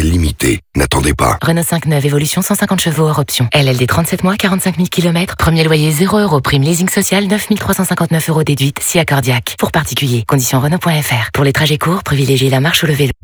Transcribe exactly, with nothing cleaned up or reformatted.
appel limité. N'attendez pas. Renault cinq neuf Évolution cent cinquante chevaux hors option. L L D trente-sept mois, quarante-cinq mille kilomètres. Premier loyer zéro euros. Prime leasing social neuf mille trois cent cinquante-neuf euros déduite. Si accordiaque. Pour particulier. Conditions Renault point F R. Pour les trajets courts, privilégiez la marche ou le vélo.